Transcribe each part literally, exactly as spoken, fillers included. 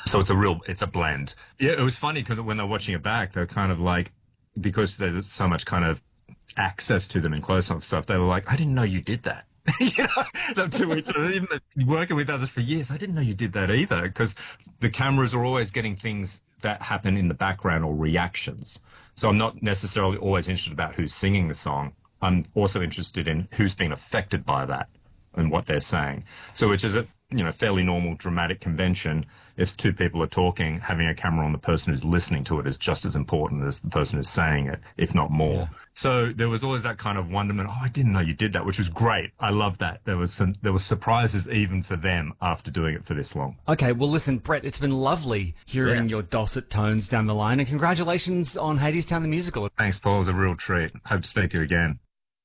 So it's a real, it's a blend. Yeah, it was funny because when they're watching it back, they're kind of like, because there's so much kind of access to them in close-up stuff, they were like, I didn't know you did that. you know, them two weeks, even working with others for years, I didn't know you did that either, because the cameras are always getting things that happen in the background or reactions. So I'm not necessarily always interested about who's singing the song. I'm also interested in who's been affected by that and what they're saying. So which is a, you know, fairly normal dramatic convention. If two people are talking, having a camera on the person who's listening to it is just as important as the person who's saying it, if not more. Yeah. So there was always that kind of wonderment. Oh, I didn't know you did that, which was great. I love that. There was some, there were surprises even for them after doing it for this long. Okay, well, listen, Brett, it's been lovely hearing yeah. your dulcet tones down the line, and congratulations on Hadestown the Musical. Thanks, Paul. It was a real treat. Hope to speak to you again.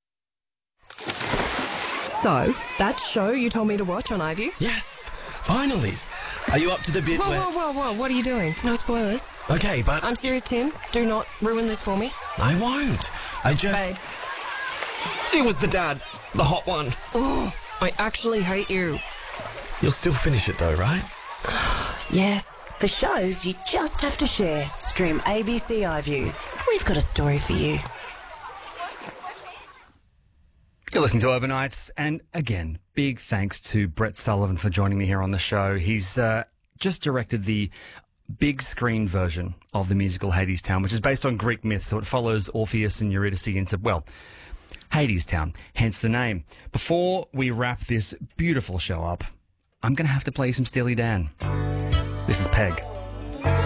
So, that show you told me to watch on iView? Yes, finally. Are you up to the bit whoa, where... Whoa, whoa, whoa, what are you doing? No spoilers. Okay, but... I'm serious, Tim. Do not ruin this for me. I won't. I just... Babe. It was the dad. The hot one. Oh, I actually hate you. You'll still finish it though, right? Yes. For shows you just have to share, stream A B C iView. We've got a story for you. You're listening to Overnights, and again, big thanks to Brett Sullivan for joining me here on the show. He's uh, just directed the big screen version of the musical Hadestown, which is based on Greek myth, so it follows Orpheus and Eurydice into, well, Hadestown, hence the name. Before we wrap this beautiful show up, I'm going to have to play some Steely Dan. This is Peg.